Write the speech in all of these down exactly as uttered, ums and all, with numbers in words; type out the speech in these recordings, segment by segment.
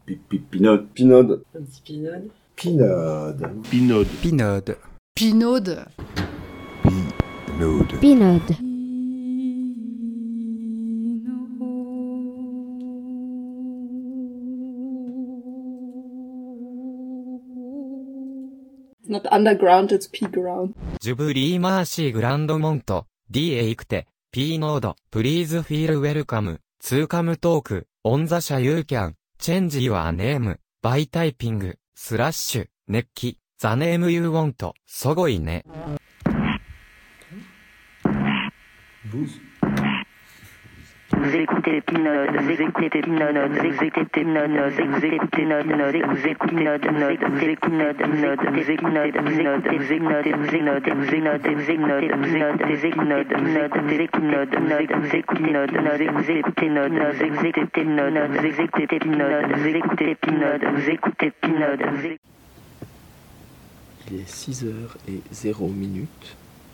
Pinode. Pinode. Un petit pinode. Pinode. Pinode. Pinode. Pinode. Pinode. Pinode. It's not underground, it's P-ground. ジュブリーマーシーグランドモント、D エイクテ、P ノード、Please feel welcome, to come talk, on the sha you can, change your name, by typing, スラッシュ、熱気、the name you want, すごいね。 Vous écoutez Pinode, vous écoutez Pinode, vous écoutez Pinode, vous écoutez Pinode, vous écoutez Pinode, vous écoutez Pinode, vous écoutez Pinode, vous écoutez Pinode, vous écoutez Pinode, vous écoutez Pinode, vous écoutez Pinode, vous écoutez Pinode, vous écoutez Pinode, vous écoutez Pinode, vous écoutez Pinode, vous écoutez Pinode, vous écoutez Pinode, vous écoutez Pinode, vous écoutez. Il est six heures et zéro minutes.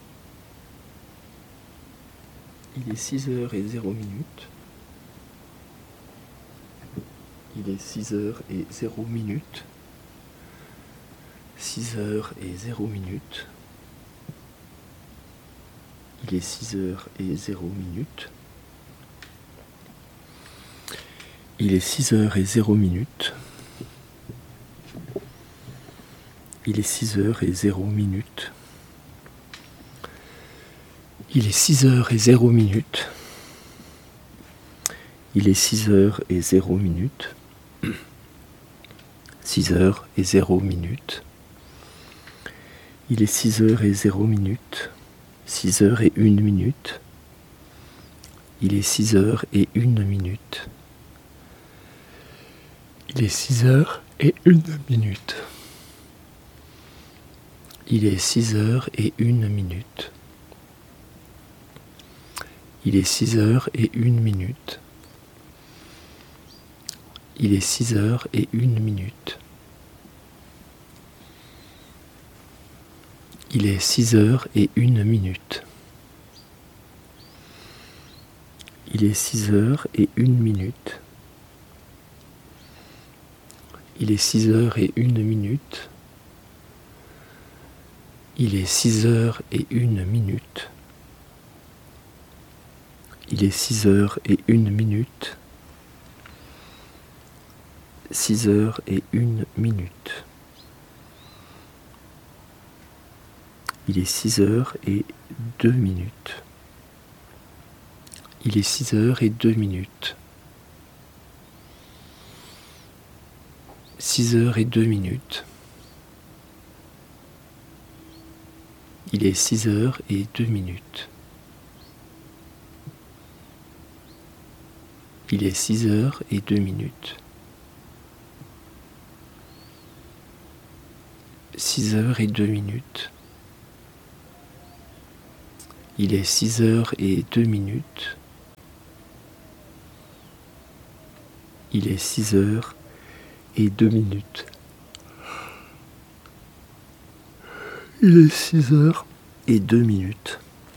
Il est six heures et zéro minutes. Il est six heures et zéro minutes. six heures et zéro minutes. Il est six heures et zéro minutes. Il est six heures et zéro minutes. Il est six heures et zéro minutes. Il est six heures et zéro minutes. Il est six heures et zéro minutes. six heures et zéro minutes. Il est six heures et zéro minutes. six heures et une minute. Il est six heures et une minute. Il est six heures et une minute. Il est six heures et une minute. Il est six heures et une minute. Il est six heures et une minute. Il est six heures et une minute. Il est six heures et une minute. Il est six heures et une minute. Il est six heures et une minute. Il est six heures et une minute. Six heures et une minute. Il est six heures et deux minutes. Il est six heures et deux minutes. Six heures et deux minutes. Il est six heures et deux minutes. Il est six heures et deux minutes. Six heures et deux minutes. Il est six heures et deux minutes. Il est six heures et deux minutes. Il est six heures et deux minutes.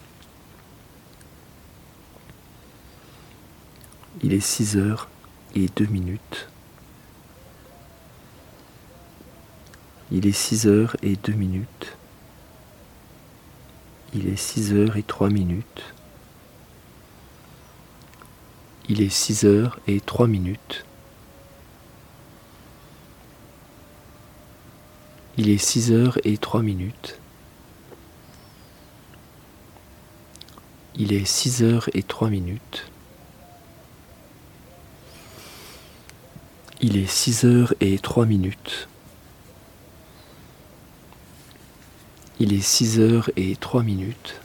Il est six heures et deux minutes. Il est six heures et deux minutes. Il est six heures et trois minutes. Il est six heures et trois minutes. Il est six heures et trois minutes. Il est six heures et trois minutes. Il est six heures et trois minutes. Il est six heures et trois minutes.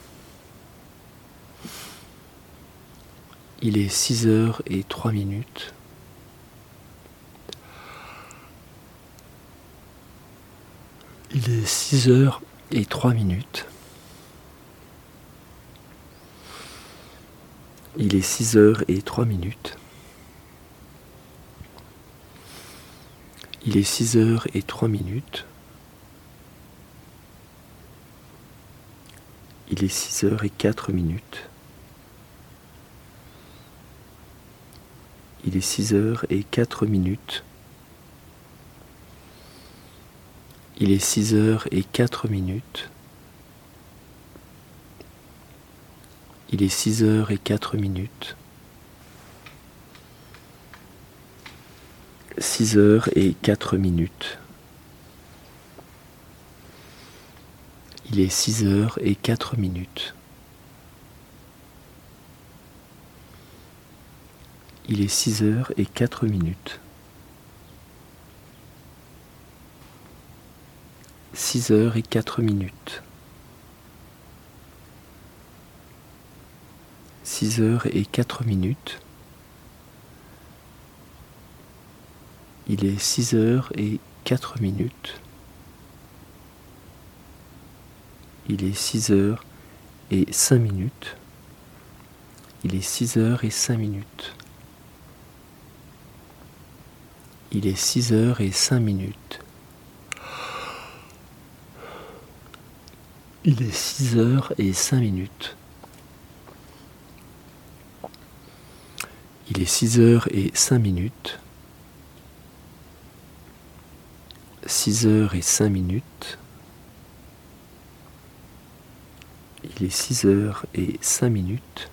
Il est six heures et trois minutes. Il est six heures et trois minutes. Il est six heures et trois minutes. Il est six heures et trois minutes. Il est six heures et quatre minutes. Il est six heures et quatre minutes. Il est six heures et quatre minutes. Il est six heures et quatre minutes. Six heures et quatre minutes. Il est six heures et quatre minutes. Il est six heures et quatre minutes. Six heures et quatre minutes. Six heures et quatre minutes. Il est six heures et quatre minutes. Il est six heures et cinq minutes. Il est six heures et cinq minutes. Il est six heures et cinq minutes. Il est six heures et cinq minutes. Il est six heures et cinq minutes. Six heures et cinq minutes. Il est six heures et cinq minutes.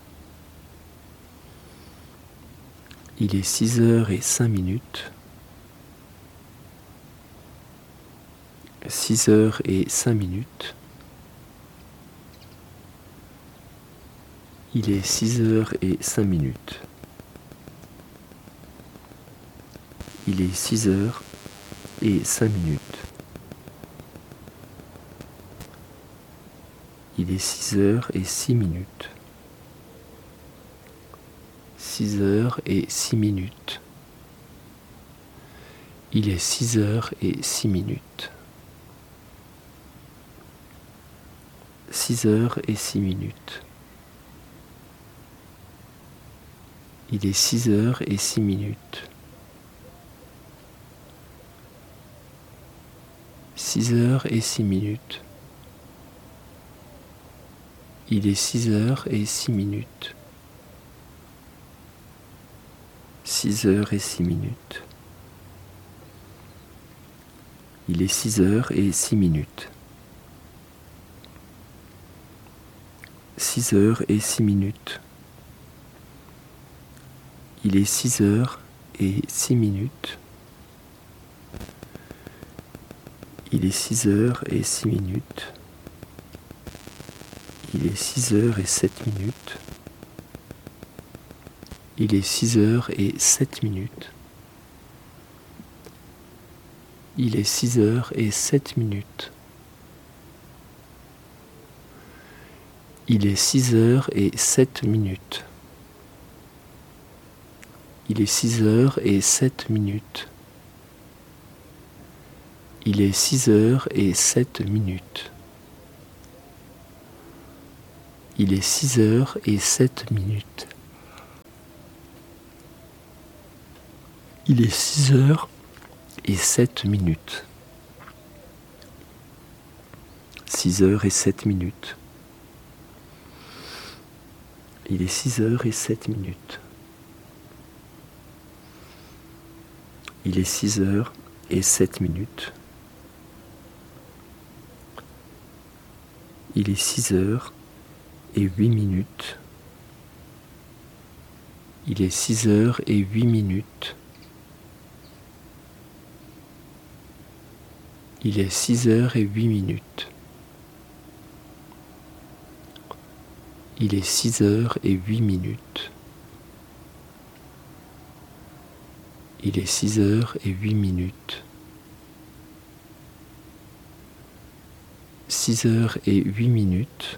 Il est six heures et cinq minutes. Six heures et cinq minutes. Il est six heures et cinq minutes. Il est six heures et cinq minutes. Il est six heures et six minutes. Six heures et six minutes. Il est six heures et six minutes. Six heures et six minutes. Il est six heures et six minutes. Six heures et six minutes. Il est six heures et six minutes. Six heures et six minutes. Il est six heures et six minutes. Six heures et six minutes. Il est six heures et six minutes. Il est six heures et six minutes. Il est six heures et sept minutes. Il est six heures et sept minutes. Il est six heures et sept minutes. Il est six heures et sept minutes. Il est six heures et sept minutes. Il est six heures et sept minutes. Il est six heures et sept minutes. Il est six heures et sept minutes. Six heures et sept minutes. Il est six heures et sept minutes. Il est six heures et sept minutes. Il est six heures et huit minutes. Il est six heures et huit minutes. Il est six heures et huit minutes. Il est six heures et huit minutes. Il est six heures et huit minutes. Six heures et huit minutes.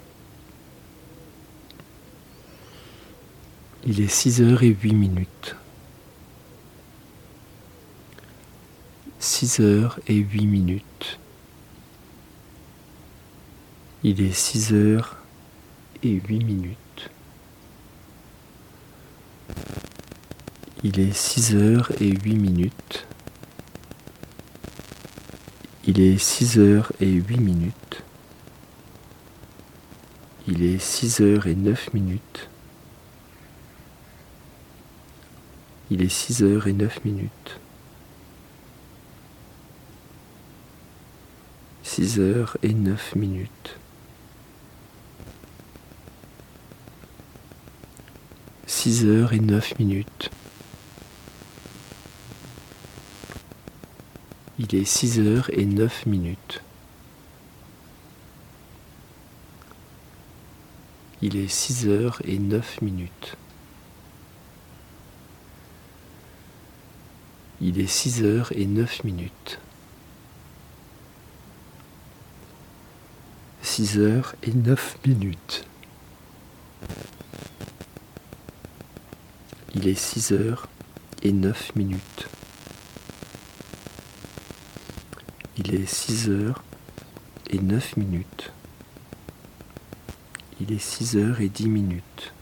Il est six heures et huit minutes. Six heures et huit minutes. Il est six heures et huit minutes. Il est six heures et huit minutes. Il est six heures et huit minutes. Il est six heures et neuf minutes. Il est six heures et neuf minutes. six heures et neuf minutes. Six heures et neuf minutes. Il est six heures et neuf minutes. Il est six heures et neuf minutes. Il est six heures et neuf minutes. Six heures et neuf minutes. Il est six heures et neuf minutes. Il est six heures et neuf minutes. Il est six heures et dix minutes.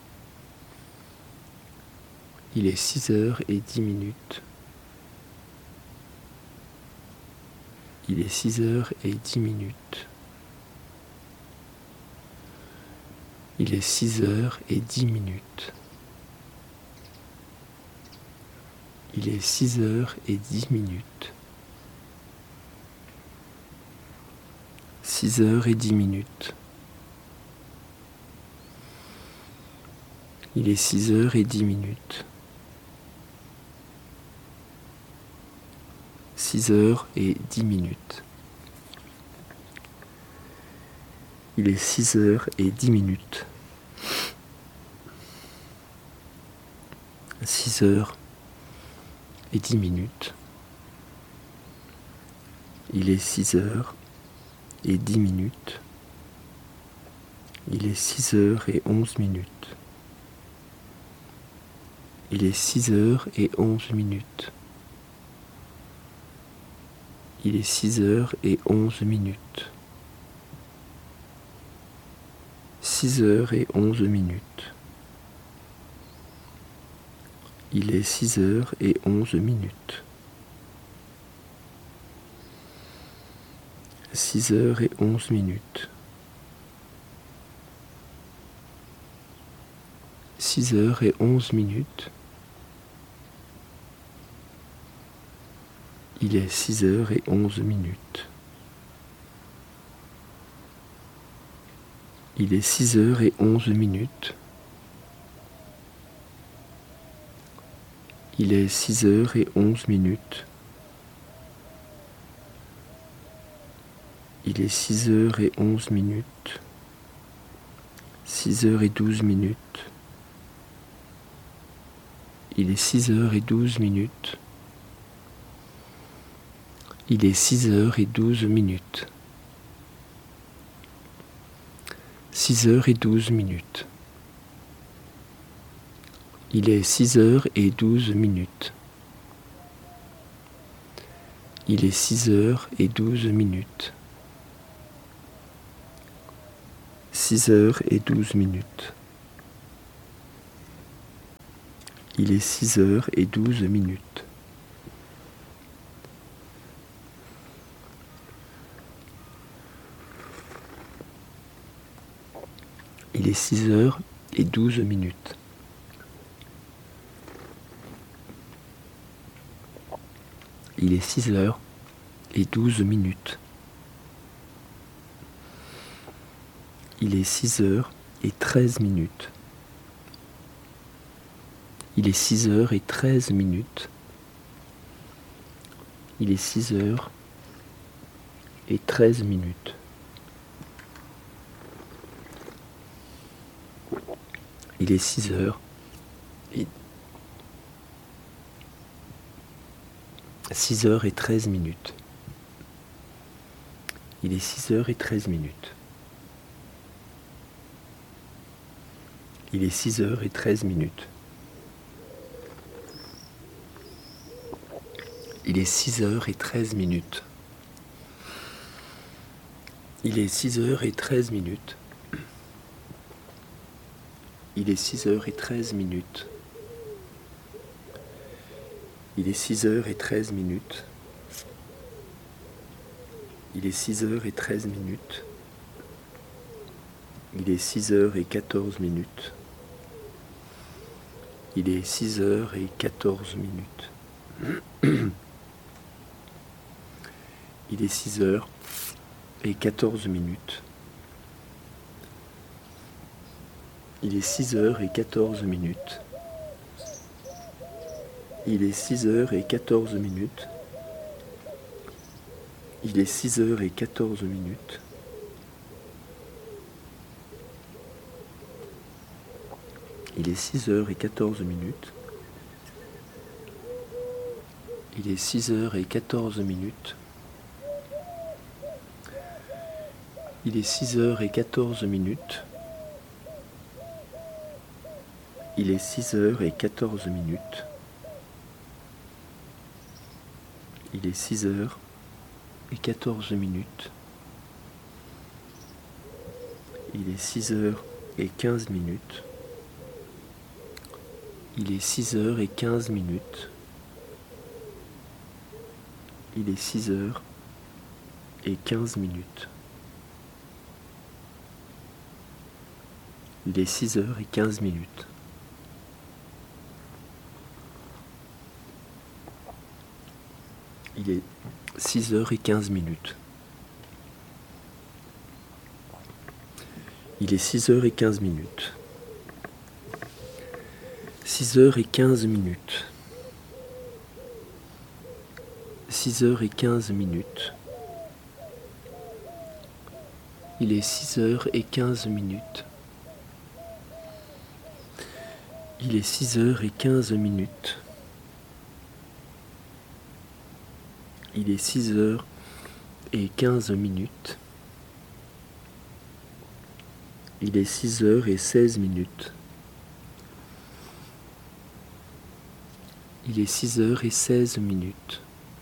Il est six heures et dix minutes. Il est six heures et dix minutes. Il est six heures et dix minutes. Il est six heures et dix minutes. Six heures et dix minutes. Il est six heures et dix minutes. Six heures et dix minutes. Il est six heures et dix minutes. Six heures et dix minutes. Il est six heures et dix minutes. Il est six heures et onze minutes. Il est six heures et onze minutes. Il est six heures et onze minutes. Six heures et onze minutes. Il est six heures et onze minutes. Six heures et onze minutes. Six heures et onze minutes. Il est six heures et onze minutes. Il est six heures et onze minutes. Il est six heures et onze minutes. Il est six heures et onze minutes. Six heures et douze minutes. Il est six heures et douze minutes. Il est six heures et douze minutes. Six heures et douze minutes. Il est six heures et douze minutes. Il est six heures et douze minutes. Six heures et douze minutes. Il est six heures et douze minutes. Il est six heures et douze minutes. Il est six heures et douze minutes. Il est six heures et treize minutes. Il est six heures et treize minutes. Il est six heures et treize minutes. Il est six heures et six heures et treize minutes. Il est six heures et treize minutes. Il est six heures et treize minutes. Il est six heures et treize minutes. Il est six heures et treize minutes. Il est six heures et treize minutes. Il est six heures et treize minutes. Il est six heures et treize minutes. Il est six heures et quatorze minutes. Il est six heures et quatorze minutes. Il est six heures et quatorze minutes. Il est six heures et quatorze minutes. Il est six heures et quatorze minutes. Il est six heures et quatorze minutes. Il est six heures et quatorze minutes. Il est six heures et quatorze minutes. Il est six heures et quatorze minutes. Il est six heures et quatorze minutes. Il est six heures et quatorze minutes. Il est six heures et quinze minutes. Il est six heures et quinze minutes. Il est six heures et quinze minutes. Il est six heures et quinze minutes. Il est six heures et quinze minutes. Il est six heures et quinze minutes. six heures et quinze minutes. six heures et quinze minutes. Il est six heures et quinze minutes. Il est six heures et quinze minutes. Il est six heures et quinze minutes. Il est six heures et seize minutes. Il est six heures et seize minutes.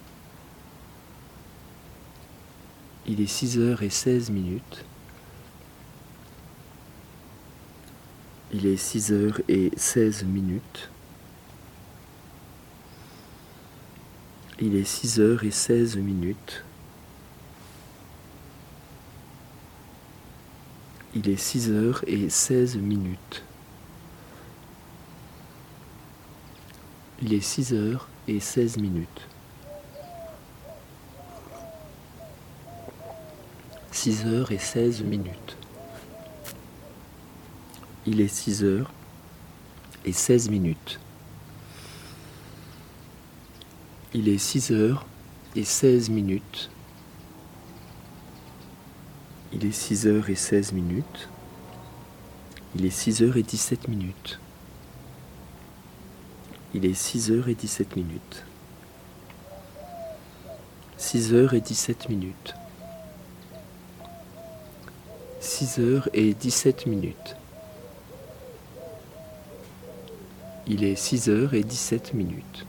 Il est six heures et seize minutes. Il est six heures et seize minutes. Il est six heures et seize minutes. Il est six heures et seize minutes. Il est six heures et seize minutes. six heures et seize minutes. Il est six heures et seize minutes. Il est six heures et seize minutes. Il est six heures et seize minutes. Il est six heures et dix-sept minutes. Il est six heures et dix-sept minutes. six heures et dix-sept minutes. six heures et dix-sept minutes. Il est six heures et dix-sept minutes.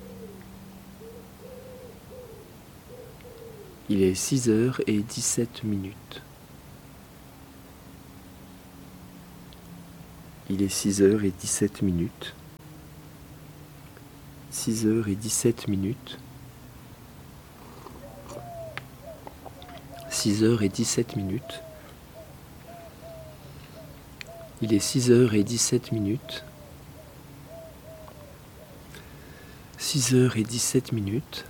Il est six heures et dix-sept minutes. Il est six heures et dix-sept minutes. six heures et dix-sept minutes. six heures et dix-sept minutes. Il est six heures et dix-sept minutes. six heures et dix-sept minutes.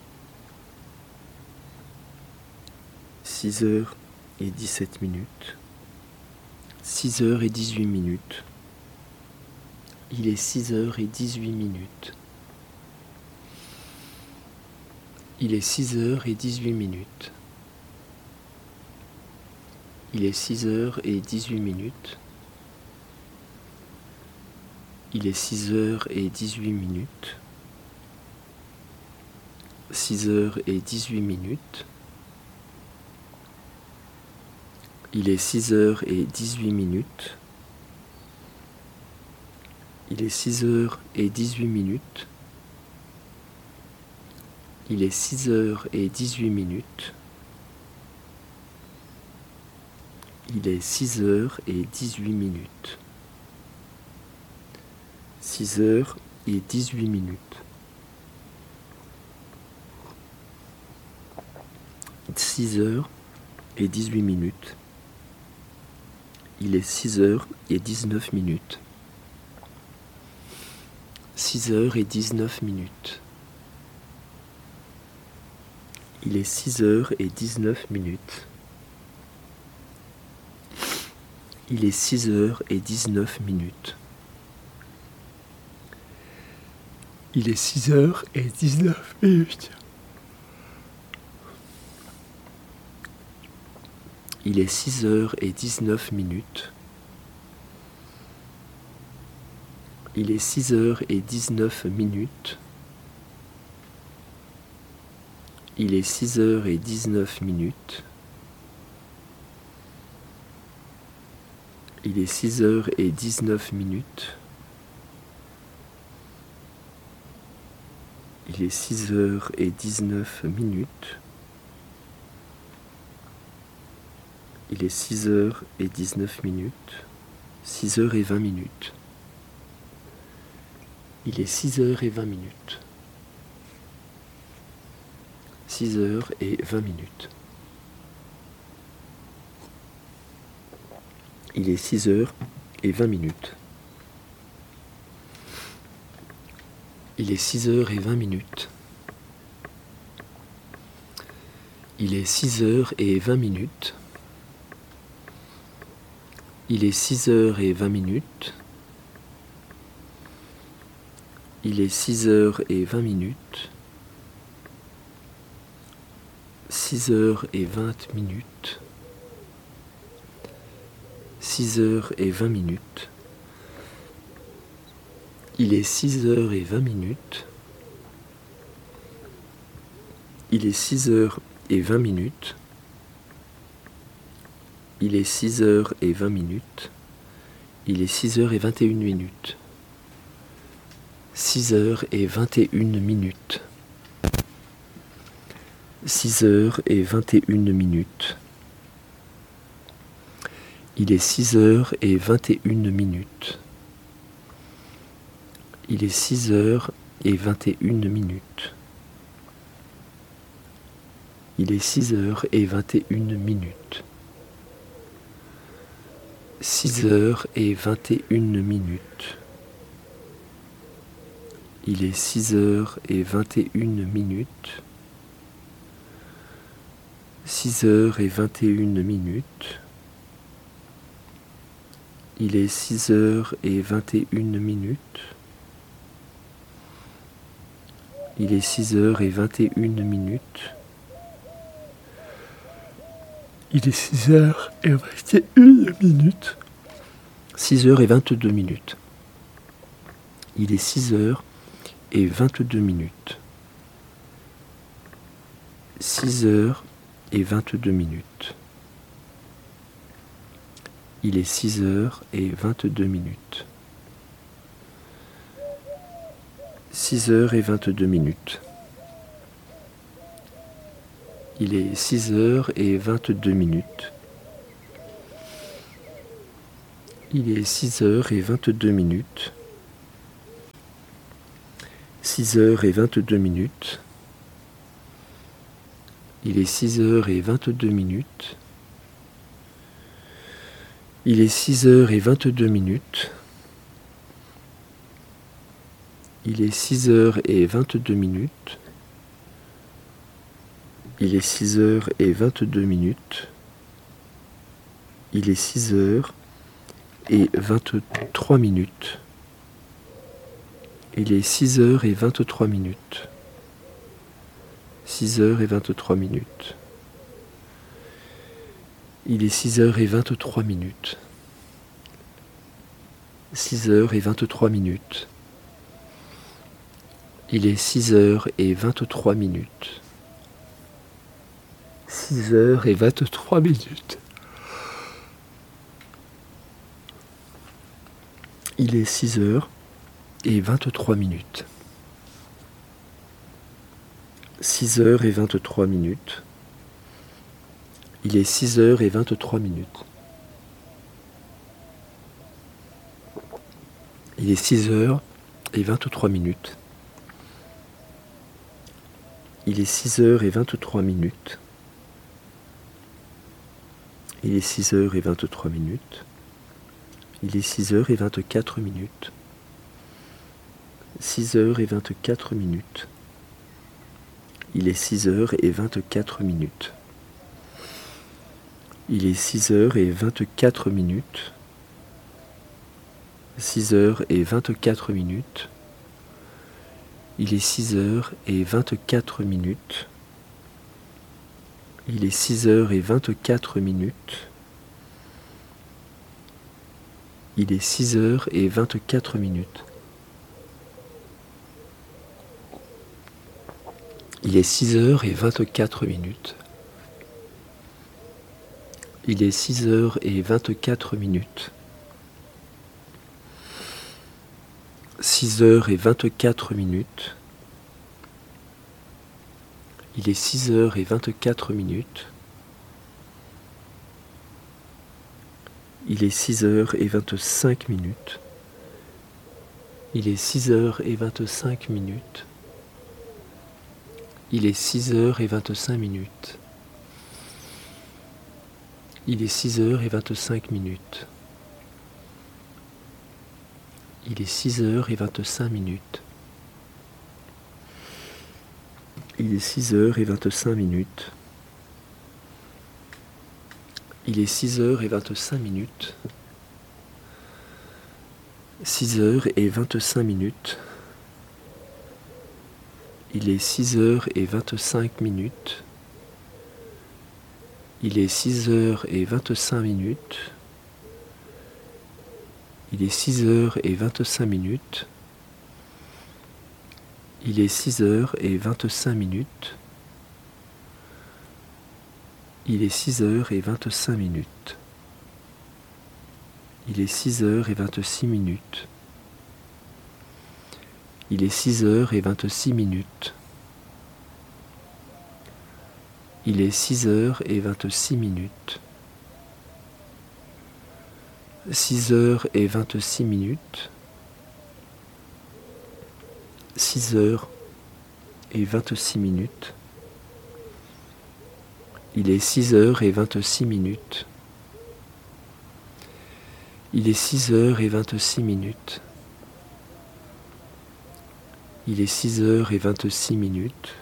six heures et dix-sept minutes. six heures et dix-huit minutes. Il est six heures et dix-huit minutes. Il est six heures et dix-huit minutes. Il est six heures et dix-huit minutes. Il est six heures et dix-huit minutes. six heures et dix-huit minutes. Il est six heures et dix-huit minutes. Il est six heures et dix-huit minutes. Il est six heures et dix-huit minutes. Il est six heures et dix-huit minutes. six heures et dix-huit minutes. six heures et dix-huit minutes. Il est six heures et dix-neuf minutes. six heures et dix-neuf minutes. Il est six heures et dix-neuf minutes. Il est six heures et dix-neuf minutes. Il est six heures et dix-neuf minutes. Il est six heures et dix-neuf minutes. Il est six heures et dix-neuf minutes. Il est six heures et dix-neuf minutes. Il est six heures et dix-neuf minutes. Il est six heures et dix-neuf minutes. Il est six heures et dix-neuf minutes. six heures et vingt minutes. Il est six heures et vingt minutes. six heures et vingt minutes. Il est six heures et vingt minutes. Il est six heures et vingt minutes. Il est six heures et vingt minutes. Il est six heures et vingt minutes. Il est six heures et vingt minutes. six heures et vingt minutes. six heures et vingt minutes. Il est six heures et vingt minutes. Il est six heures et vingt minutes. Il est six heures et vingt minutes. Il est six heures et vingt et une minutes. six heures et vingt et une minutes. six heures et vingt et une minutes. Il est six heures et vingt et une minutes. Il est six heures et vingt et une minutes. Il est six heures et vingt et une minutes. six heures et vingt et une minutes. Il est six heures et vingt et une minutes. six heures et vingt et une minutes. Il est six heures et vingt et une minutes. Il est six heures et vingt et une minutes. Il est six heures et vingt et une minutes. six heures et vingt-deux minutes. Il est six heures et vingt-deux minutes. six heures et vingt-deux minutes. Il est six heures et vingt-deux minutes. six heures et vingt-deux minutes. Il est six heures et vingt-deux minutes. Il est six heures et vingt-deux minutes. six heures et vingt-deux minutes. Il est six heures et vingt-deux minutes. Il est six heures et vingt-deux minutes. Il est six heures et vingt-deux minutes. Il est six heures et vingt-deux minutes. Il est six heures et vingt-trois minutes. Il est six heures et vingt-trois minutes. six heures et vingt-trois minutes. Il est six heures et vingt-trois minutes. six heures et vingt-trois minutes. Il est six heures et vingt-trois minutes. six heures et vingt-trois minutes. Il est six heures et vingt-trois minutes. six heures et vingt-trois minutes. Il est six heures et vingt-trois minutes. Il est six heures et vingt-trois minutes. Il est six heures et vingt-trois minutes. Il est six heures et vingt-trois minutes. Il est six heures et vingt-quatre minutes. six heures et vingt-quatre minutes. Il est six heures et vingt-quatre minutes. Il est six heures et vingt-quatre minutes. six heures et vingt-quatre minutes. Il est six heures et vingt-quatre minutes. Il est six heures et vingt-quatre minutes. Il est six heures et vingt-quatre minutes. Il est six heures et vingt-quatre minutes. Il est six heures et vingt-quatre minutes. six heures et vingt-quatre minutes. Il est six heures et vingt-quatre minutes. Il est six heures et vingt-cinq minutes. Il est six heures et vingt-cinq minutes. Il est six heures et vingt-cinq minutes. Il est six heures et vingt-cinq minutes. Il est six heures et vingt-cinq minutes. Il est six heures et vingt-cinq minutes. Il est six heures et vingt-cinq minutes. six heures et vingt-cinq minutes. Il est six heures et vingt-cinq minutes. Il est six heures et vingt-cinq minutes. Il est six heures et vingt-cinq minutes. Il est six heures et vingt-cinq minutes. Il est six heures et vingt-cinq minutes. Il est six heures et vingt-six minutes. Il est six heures et vingt-six minutes. Il est six heures et vingt-six minutes. six heures et vingt-six minutes. six heures et vingt-six minutes. Il est six heures et vingt-six minutes. Il est six heures et vingt-six minutes. Il est six heures et vingt-six minutes.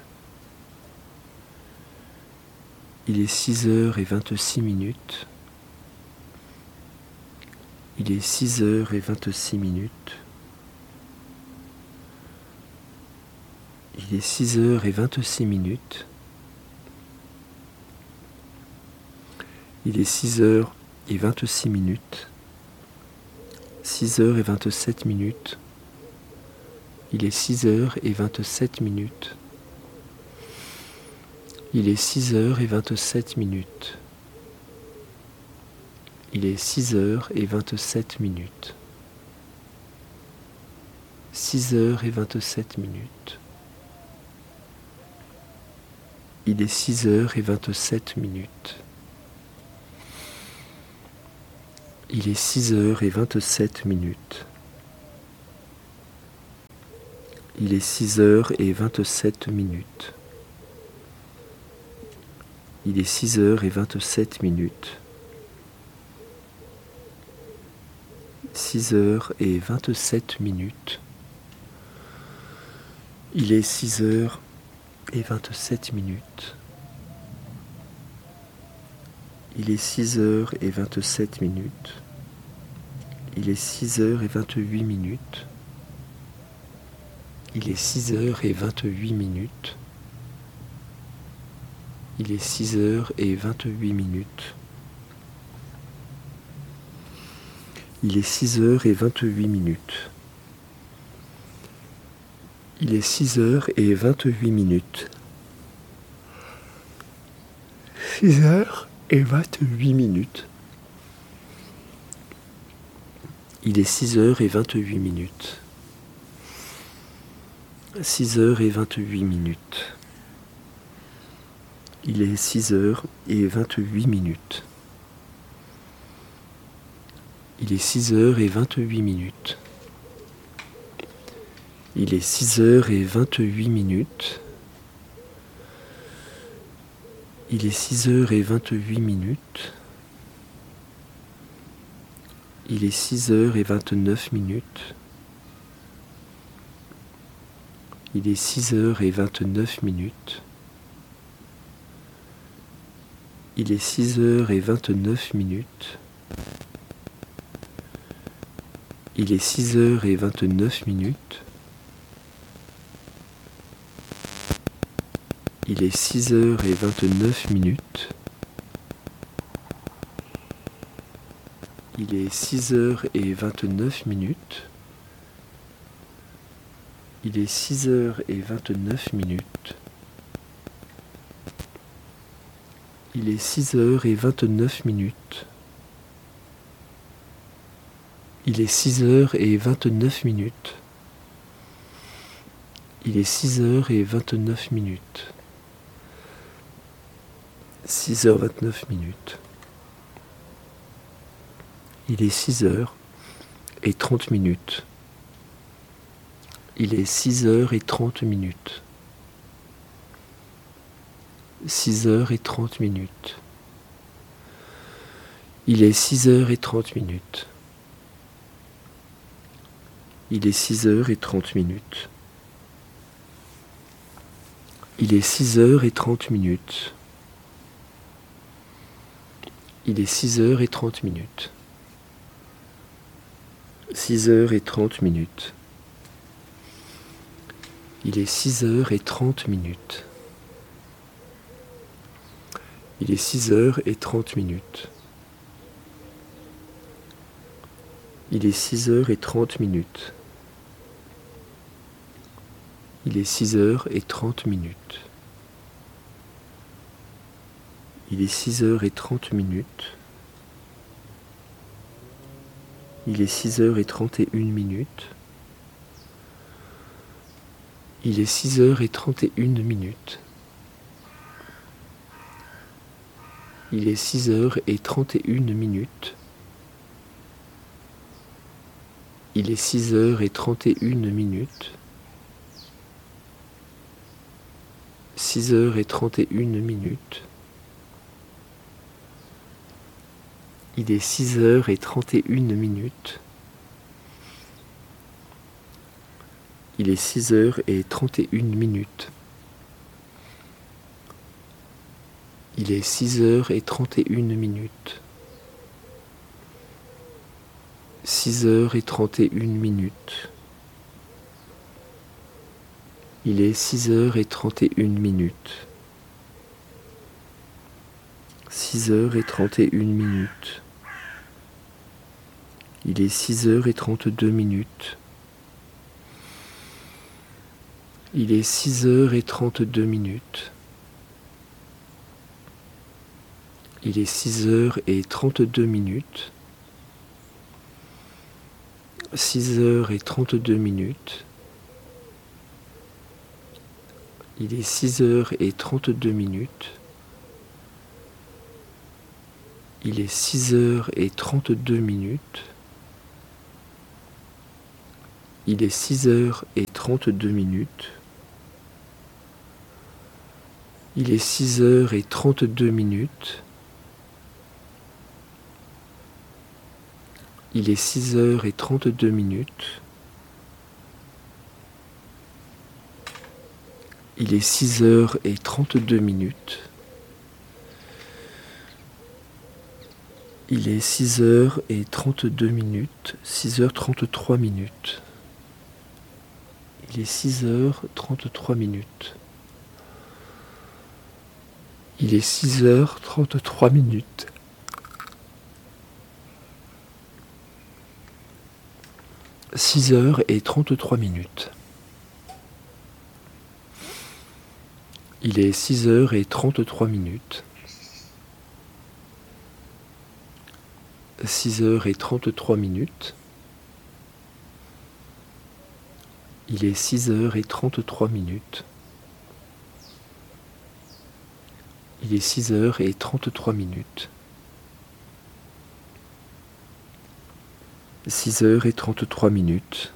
Il est six heures et vingt-six minutes. Il est six heures et vingt-six minutes. Il est six heures et vingt-six minutes. Il est six heures et vingt-six minutes. six heures et vingt-sept minutes. Il est six heures et vingt-sept minutes. Il est six heures et vingt-sept minutes. Il est six heures et vingt-sept minutes. six heures et vingt-sept minutes. Il est six heures et vingt-sept minutes. Il est six heures et vingt-sept minutes. Il est six heures et vingt-sept minutes. Il est six heures et vingt-sept minutes. six heures et vingt-sept minutes. Il est six heures et vingt-sept minutes. Il est six heures et vingt-sept minutes. Il est six heures et vingt-huit minutes. Il est six heures et vingt-huit minutes. Il est six heures et vingt-huit minutes. Il est six heures et vingt-huit minutes. Il est six heures et vingt-huit minutes. six heures et vingt-huit minutes. Il est six heures et vingt-huit minutes. six heures et vingt-huit minutes. Il est six heures et vingt-huit minutes. Il est six heures et vingt-huit minutes. Il est six heures et vingt-huit minutes. Il est six heures et vingt-huit minutes. Il est six heures et vingt-neuf minutes. Il est six heures et vingt-neuf minutes. Il est six heures et vingt-neuf minutes. Il est six heures et vingt-neuf minutes. Il est six heures et vingt-neuf minutes. Il est six heures et vingt-neuf minutes. Il est six heures et vingt-neuf minutes. Il est six heures et vingt-neuf minutes. Il est six heures et vingt-neuf minutes. Il est six heures et vingt-neuf minutes. six heures vingt-neuf minutes. Il est six heures et trente minutes. Il est six heures et trente minutes. six heures et trente minutes. Il est six heures et trente minutes. Il est six heures et trente minutes. Il est six heures et trente minutes. Il est six heures et trente minutes. six heures et trente minutes. Il est six heures et trente minutes. Il est six heures et trente minutes. Il est six heures et trente minutes. Il est six heures et trente minutes. Il est six heures et trente minutes. Il est six heures et trente et une minutes. Il est six heures et trente et une minutes. Il est six heures et trente et une minutes. Il est six heures et trente et une minutes. six heures et trente et une minutes. Il est six heures et trente et une minutes. Il est six heures et trente et une minutes. Il est six heures et trente et une minutes. six heures et trente et une minutes. Il est six heures et trente et une minutes. six heures et trente et une minutes. Il est six heures et trente-deux minutes. Il est six heures et trente-deux minutes. Il est six heures et trente-deux minutes. six heures et trente-deux minutes. Il est six heures et trente-deux minutes. Il est six heures et trente-deux minutes. Il est six heures et trente-deux minutes. Il est six heures et trente-deux minutes. Il est six heures et trente-deux minutes. Il est six heures et trente-deux minutes. Il est six heures et trente-deux minutes. six heures trente-trois minutes. Il est six heures trente-trois minutes. Il est six heures trente-trois minutes. six heures et trente-trois minutes. Il est six heures et trente-trois minutes. six heures et trente-trois minutes. Il est six heures et trente-trois minutes. Il est six heures et trente-trois minutes. six heures et trente-trois minutes.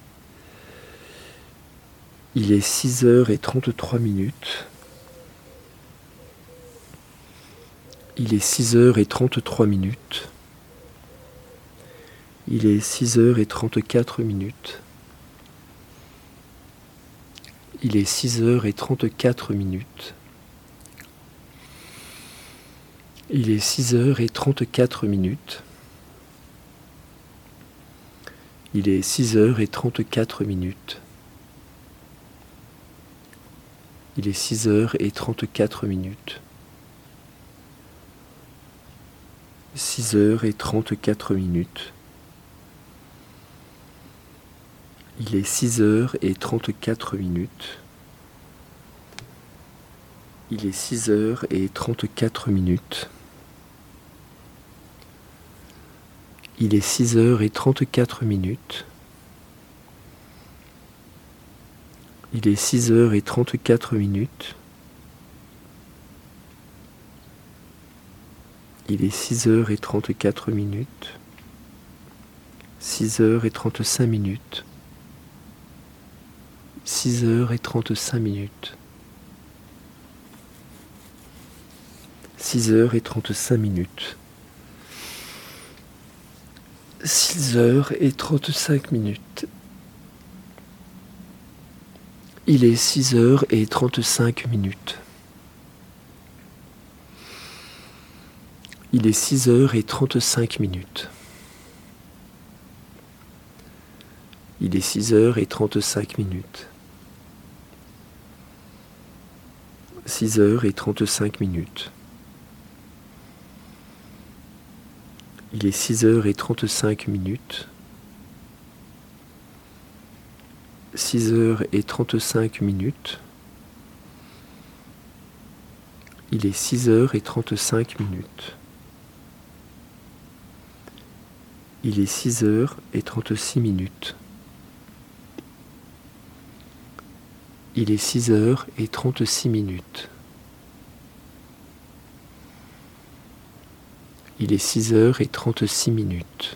Il est six heures et trente-trois minutes. Il est six heures et trente-trois minutes. Il est six heures et trente-quatre minutes. Il est six heures et trente-quatre minutes. Il est six heures et trente-quatre minutes. Il est six heures et trente-quatre minutes. Il est six heures et trente-quatre minutes. Six heures et trente-quatre minutes. Il est six heures et trente-quatre minutes. Il est six heures et trente-quatre minutes. Il est six heures et trente-quatre minutes. Il est six heures et trente-quatre minutes. Il est six heures et trente-quatre minutes. Six heures et trente-cinq minutes. Six heures et trente-cinq minutes. Six heures et trente-cinq minutes. Six heures et trente-cinq minutes. Il est six heures et trente-cinq minutes. Il est six heures et trente-cinq minutes. Il est six heures et trente-cinq minutes. Six heures et trente-cinq minutes. Il est six heures et trente-cinq minutes. Six heures et trente-cinq minutes. Il est six heures et trente-cinq minutes. Il est six heures et trente-six minutes. Il est six heures et trente-six minutes. Il est six heures et trente-six minutes.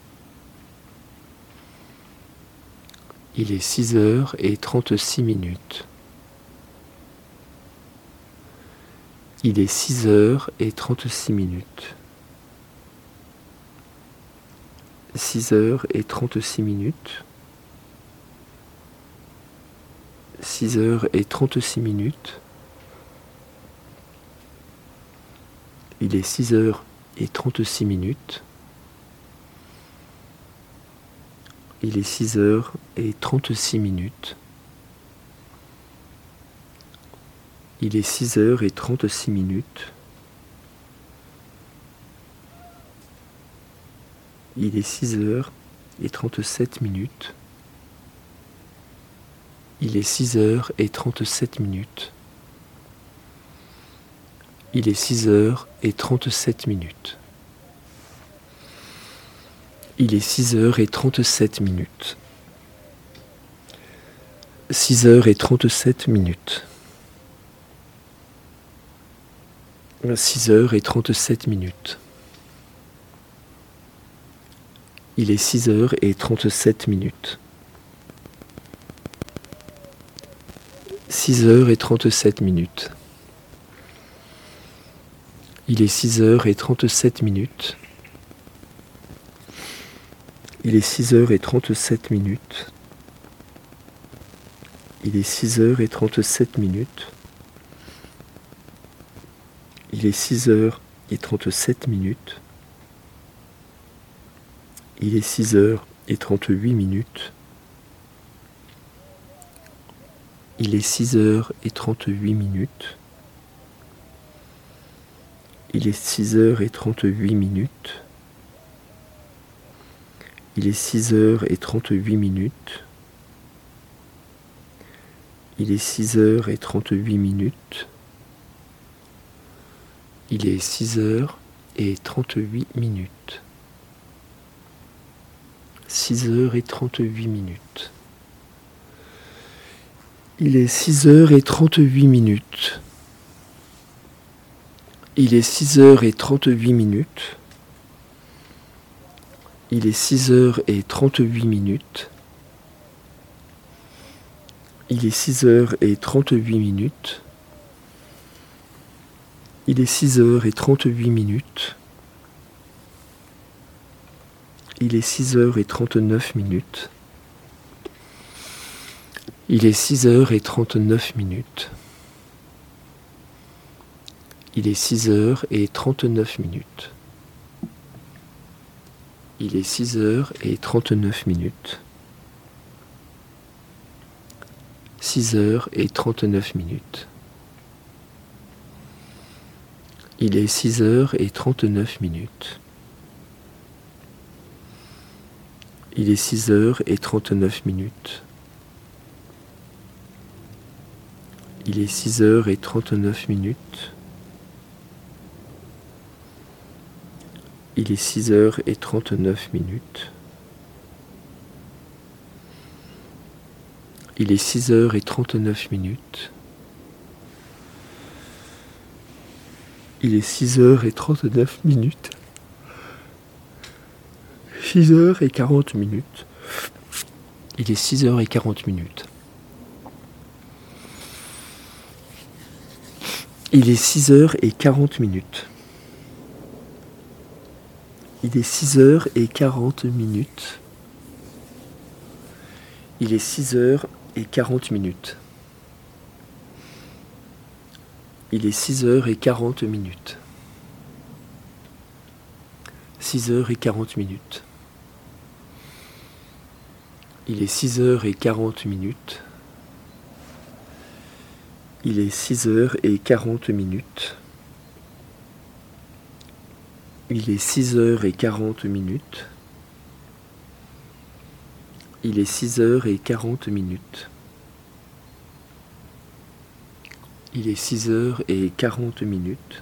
Il est six heures et trente-six minutes. Il est six heures et trente-six minutes. Six heures et trente-six minutes. Six heures et trente-six minutes. Il est six heures et trente-six minutes. Il est six heures et trente-six minutes. Il est six heures et trente-six minutes. Il est six heures et trente-sept minutes. Il est six heures et trente-sept minutes. Il est six heures et trente-sept minutes. Il est six heures et trente-sept minutes. Six heures et trente-sept minutes. Six heures et trente-sept minutes. Il est six heures et trente-sept minutes. Six heures et trente-sept minutes. Il est six heures et trente-sept minutes. Il est six heures et trente-sept minutes. Il est six heures et trente-sept minutes. Il est six heures et trente-sept minutes. Il est six heures et trente-huit minutes. Il est six heures et trente-huit minutes. Il est six heures et trente-huit minutes. Il est six heures et trente-huit minutes. Il est six heures et trente-huit minutes. Il est six heures et trente-huit minutes. Six heures et trente-huit minutes. Il est six heures et trente-huit minutes. Il est six heures et trente-huit minutes. Il est six heures et trente-huit minutes. Il est six heures et trente-huit minutes. Il est six heures et trente-huit minutes. Il est six heures et trente-neuf minutes. Il est six heures et trente-neuf minutes. Il est six heures et trente-neuf minutes. Il est six heures et trente-neuf minutes. six heures et trente-neuf minutes. Il est six heures et trente-neuf minutes. Il est six heures et trente-neuf minutes. Il est six heures et trente-neuf minutes. Il est six heures et trente-neuf minutes. Il est six heures et trente-neuf minutes. Il est six heures et trente-neuf minutes. six heures et quarante minutes. Il est six heures et quarante minutes. Il est six heures et quarante minutes. Il est six heures et quarante minutes. Il est six heures et quarante minutes. Il est six heures et quarante minutes. six heures et quarante minutes. Il est six heures et quarante minutes. Il est six heures et quarante minutes. Il est six heures et quarante minutes. Il est six heures et quarante minutes. Il est six heures et quarante minutes.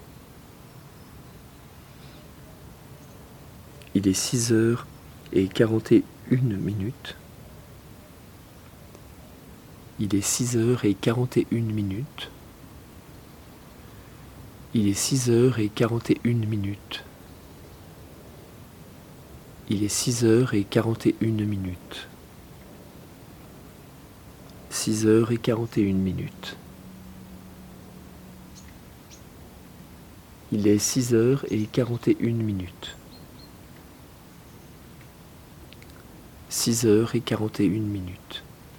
Il est six heures et quarante et une minutes. Il est six heures et quarante et une minutes. Il est six heures et quarante et une minutes. Il est six heures et quarante et une minutes. six heures et quarante et une minutes. Il est six heures et quarante et une minutes. six heures et quarante et une minutes.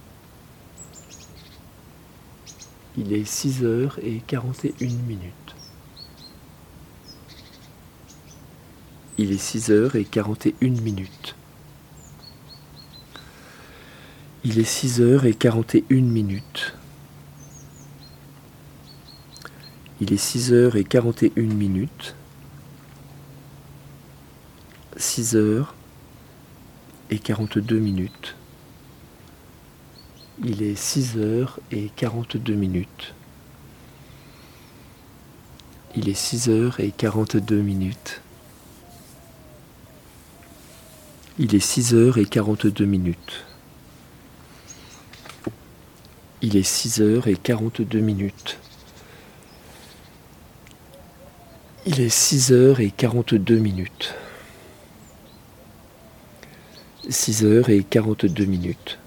Il est six heures et quarante et une minutes. Il est six heures et quarante et une minutes. Il est six heures et quarante et une minutes. Il est six heures et quarante et une minutes. six heures et quarante-deux minutes. Il est six heures et quarante-deux minutes. Il est six heures et quarante-deux minutes. Il est six heures et quarante-deux minutes. Il est six heures et quarante-deux minutes. Il est six heures et quarante-deux minutes. six heures et quarante-deux minutes.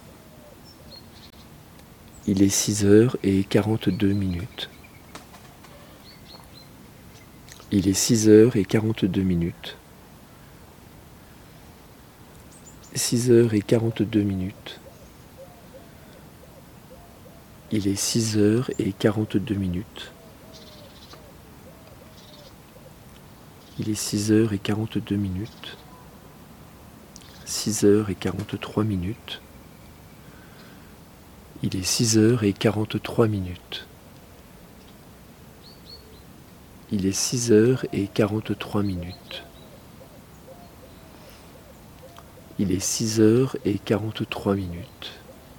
Il est six heures et quarante-deux minutes. Il est six heures et quarante-deux minutes. six heures et quarante-deux minutes. Il est six heures et quarante-deux minutes. Il est six heures et quarante-deux minutes. six heures et quarante-trois minutes. Il est six heures et quarante-trois minutes. Il est six heures et quarante-trois minutes. Il est six heures et quarante-trois minutes.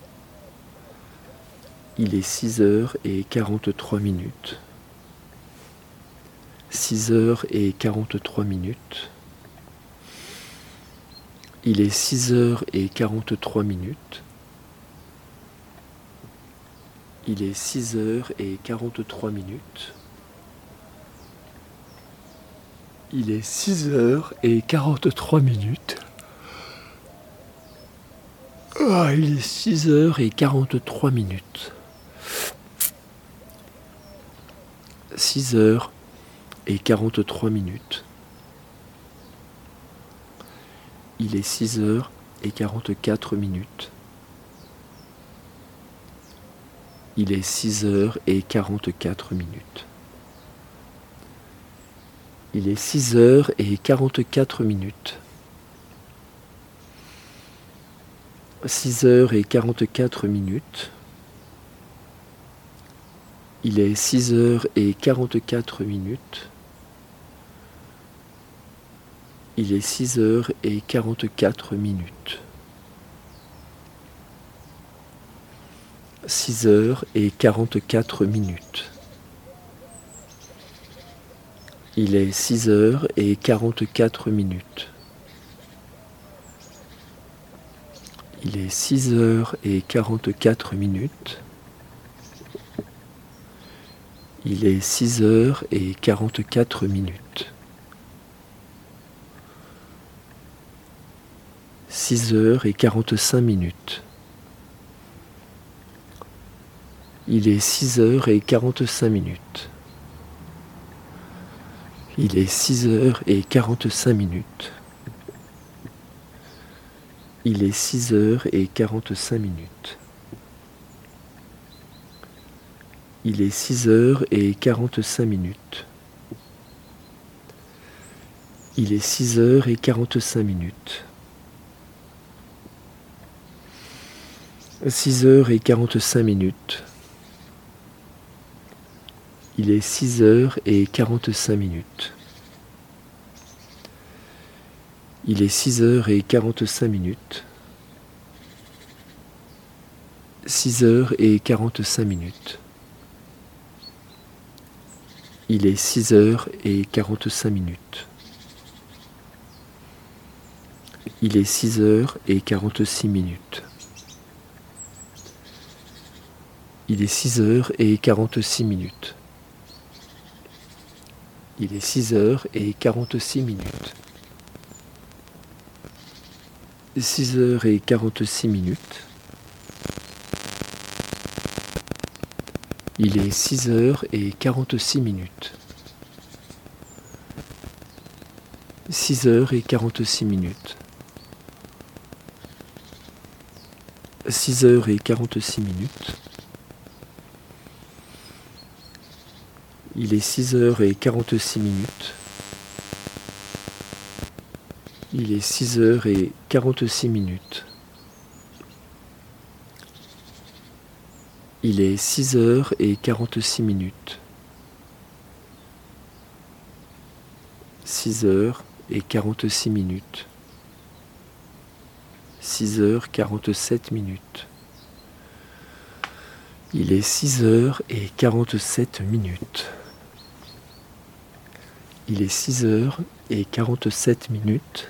Il est six heures et quarante-trois minutes. six heures et quarante-trois minutes. Il est six heures et quarante-trois minutes. Il est six heures et quarante-trois minutes. Il est six heures et quarante-trois minutes. Ah, il est six heures et quarante-trois minutes. six heures et quarante-trois minutes. Il est six heures et quarante-quatre minutes. Il est six heures et quarante-quatre minutes. Il est six heures et quarante-quatre minutes. six heures et quarante-quatre minutes. Il est six heures et quarante-quatre minutes. Il est six heures et quarante-quatre minutes. six heures et quarante-quatre minutes. Il est six heures et quarante-quatre minutes. Il est six heures et quarante-quatre minutes. Il est six heures et quarante-quatre minutes. six heures et quarante-cinq minutes. Il est six heures et quarante-cinq minutes. Il est six heures et quarante-cinq minutes. Il est six heures et quarante-cinq minutes. Il est six heures et quarante-cinq minutes. Il est six heures et quarante-cinq minutes. six heures et quarante-cinq minutes. Il est six heures et quarante-cinq minutes. Il est six heures et quarante-cinq minutes. six heures et quarante-cinq minutes. Il est six heures et quarante-cinq minutes. Il est six heures et quarante-six minutes. Il est six heures et quarante-six minutes. Il est six heures et quarante-six minutes. six heures et quarante-six minutes. Il est six heures et quarante-six minutes. six heures et quarante-six minutes. six heures et quarante-six minutes. Il est six heures et quarante-six minutes. Il est six heures et quarante-six minutes. Il est six heures et quarante-six minutes. six heures et quarante-six minutes. six heures quarante-sept minutes. Il est six heures et quarante-sept minutes. Il est six heures et quarante-sept minutes.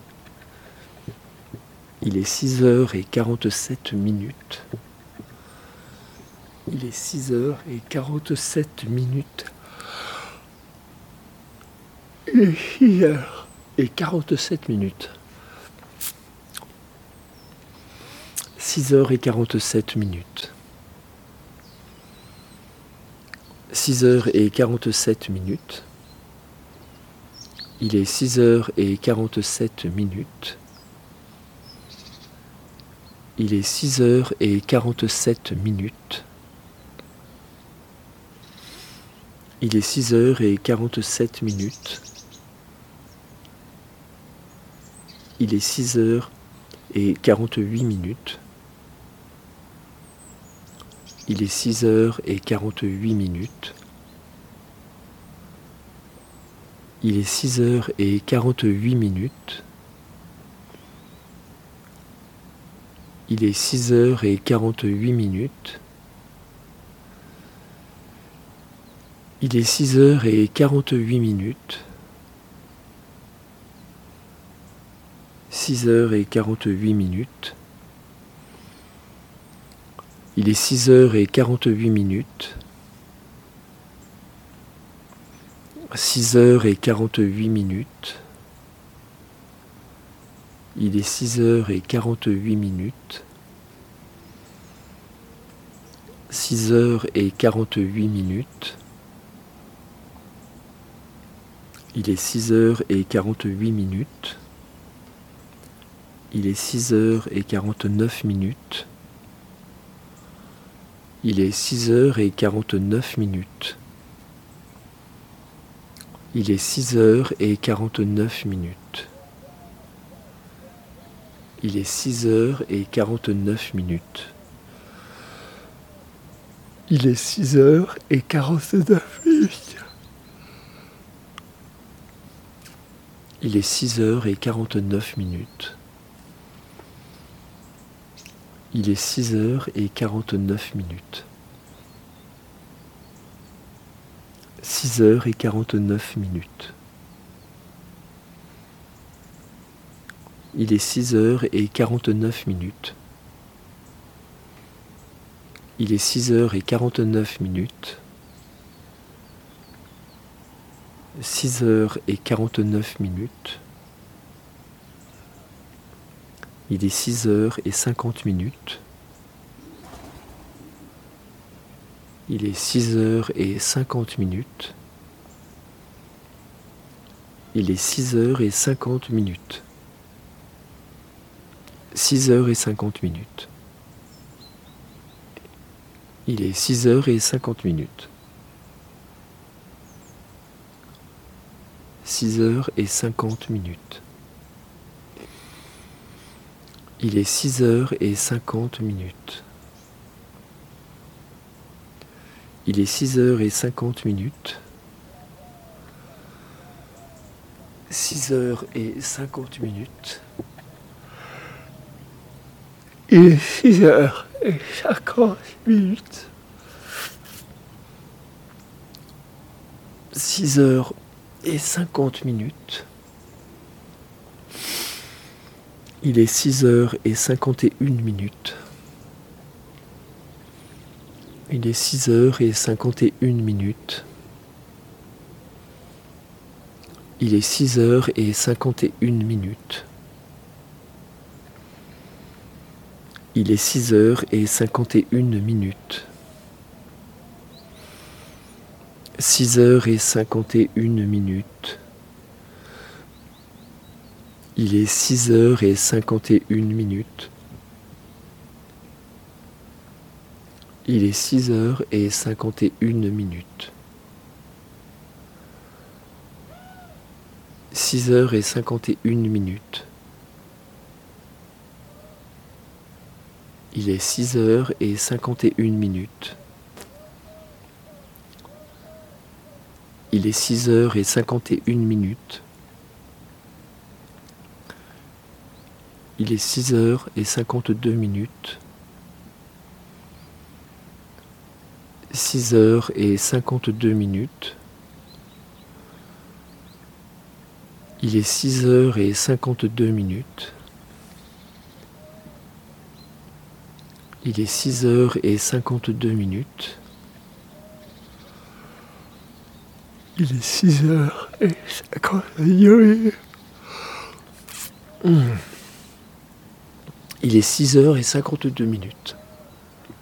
Il est six heures et quarante-sept minutes. Il est six heures et quarante-sept minutes. Il est six heures et quarante-sept minutes. six heures et quarante-sept minutes. six heures et quarante-sept minutes. Il est six heures et quarante-sept minutes. Il est six heures et quarante-sept minutes. Il est six heures et quarante-sept minutes. Il est six heures et quarante-huit minutes. Il est six heures et quarante-huit minutes. Il est six heures et quarante-huit minutes. Il est six heures et quarante-huit minutes. Il est six heures et quarante-huit minutes. six heures et quarante-huit minutes. Il est six heures et quarante-huit minutes. six heures et quarante-huit minutes. Il est six heures et quarante-huit minutes. six heures et quarante-huit minutes. Il est six heures et quarante-huit minutes. Il est six heures et quarante-neuf minutes. Il est six heures et quarante-neuf minutes. Il est six heures et quarante-neuf minutes. Il est six heures et quarante-neuf minutes. Il est six heures et quarante-neuf minutes. Il est six heures et quarante-neuf minutes. Il est six heures et quarante-neuf minutes. Six heures et quarante-neuf minutes. Il est six heures et quarante-neuf minutes. Il est six heures et quarante-neuf minutes. Six heures et quarante-neuf minutes. Il est six heures et cinquante minutes. Il est six heures et cinquante minutes. Il est six heures et cinquante minutes. Six heures et cinquante minutes. Il est six heures et cinquante minutes. Six heures et cinquante minutes. Il est six heures et cinquante minutes. Il est six heures et cinquante minutes. Six heures et cinquante minutes. Il est six heures et cinquante minutes. Six heures et cinquante minutes. Il est six heures et cinquante et une minutes. Il est six heures et cinquante et une minutes. Il est six heures et cinquante et une minutes. Il est six heures et cinquante et une minutes. Six heures et cinquante et une minutes. Il est six heures et cinquante et une minutes. Il est six heures et cinquante et une minutes. Six heures et cinquante et une minutes. Il est six heures et cinquante et une minutes. Il est six heures et cinquante et une minutes. Il est six heures et cinquante-deux minutes. Six heures et cinquante-deux minutes. Il est six heures et cinquante-deux minutes. Il est six heures et cinquante-deux minutes. Il est six heures et cinquante-deux minutes. Il est six heures et cinquante-deux minutes.